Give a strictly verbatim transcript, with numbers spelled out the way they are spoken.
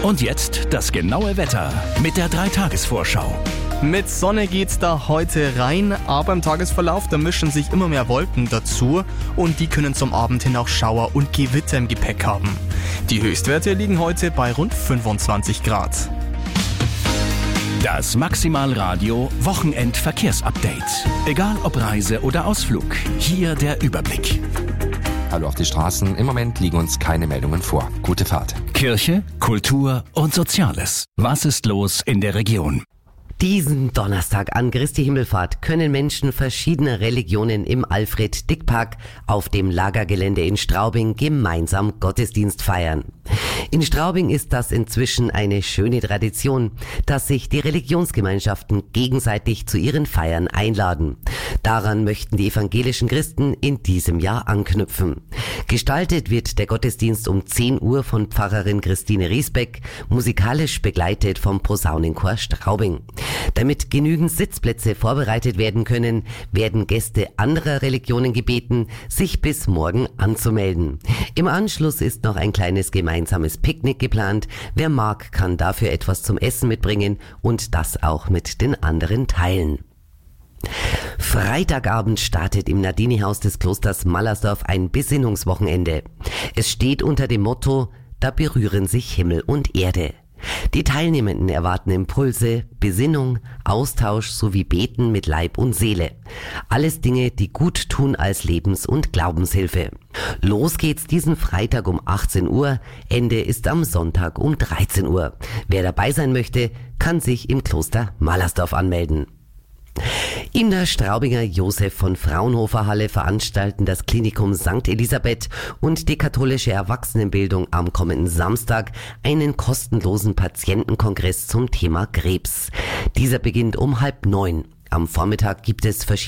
Und jetzt das genaue Wetter mit der drei Tages Vorschau. Mit Sonne geht's da heute rein, aber im Tagesverlauf, da mischen sich immer mehr Wolken dazu und die können zum Abend hin auch Schauer und Gewitter im Gepäck haben. Die Höchstwerte liegen heute bei rund fünfundzwanzig Grad. Das Maximalradio Wochenend-Verkehrsupdate. Egal ob Reise oder Ausflug, hier der Überblick. Hallo auf die Straßen. Im Moment liegen uns keine Meldungen vor. Gute Fahrt. Kirche, Kultur und Soziales. Was ist los in der Region? Diesen Donnerstag an Christi Himmelfahrt können Menschen verschiedener Religionen im Alfred-Dick-Park auf dem Lagergelände in Straubing gemeinsam Gottesdienst feiern. In Straubing ist das inzwischen eine schöne Tradition, dass sich die Religionsgemeinschaften gegenseitig zu ihren Feiern einladen. Daran möchten die evangelischen Christen in diesem Jahr anknüpfen. Gestaltet wird der Gottesdienst um zehn Uhr von Pfarrerin Christine Riesbeck, musikalisch begleitet vom Posaunenchor Straubing. Damit genügend Sitzplätze vorbereitet werden können, werden Gäste anderer Religionen gebeten, sich bis morgen anzumelden. Im Anschluss ist noch ein kleines gemeinsames Picknick geplant. Wer mag, kann dafür etwas zum Essen mitbringen und das auch mit den anderen teilen. Freitagabend startet im Nardini-Haus des Klosters Mallersdorf ein Besinnungswochenende. Es steht unter dem Motto: Da berühren sich Himmel und Erde. Die Teilnehmenden erwarten Impulse, Besinnung, Austausch sowie Beten mit Leib und Seele. Alles Dinge, die gut tun als Lebens- und Glaubenshilfe. Los geht's diesen Freitag um achtzehn Uhr, Ende ist am Sonntag um dreizehn Uhr. Wer dabei sein möchte, kann sich im Kloster Mallersdorf anmelden. In der Straubinger Josef von Fraunhofer Halle veranstalten das Klinikum Sankt Elisabeth und die katholische Erwachsenenbildung am kommenden Samstag einen kostenlosen Patientenkongress zum Thema Krebs. Dieser beginnt um halb neun. Am Vormittag gibt es verschiedene